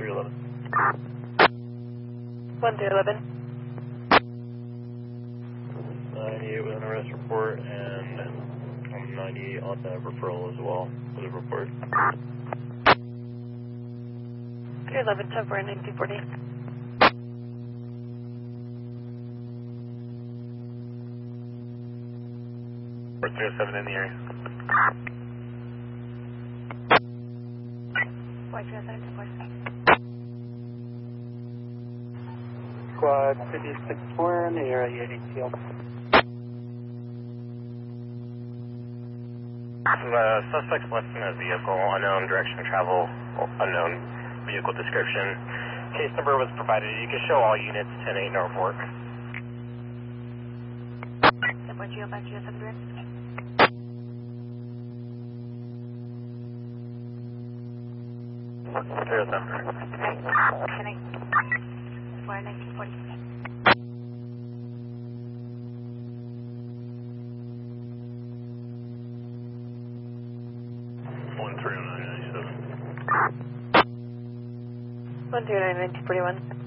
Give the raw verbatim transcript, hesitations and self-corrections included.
three eleven. one three eleven. ninety-eight with an arrest report and ninety-eight on the referral as well for the report. three eleven, ten four, nineteen forty. three oh seven in the area. White three oh seven, ten four. Squad fifty-six four in the area, eighty field. The suspect's left in a vehicle, unknown direction of travel, unknown vehicle description. Case number was provided. You can show all units ten eight Norfolk. ten four, three oh five, three oh seven, direct. three oh seven. ten eight. four, nineteen forty. one three oh nine ninety-seven. one three nine, nineteen forty-one.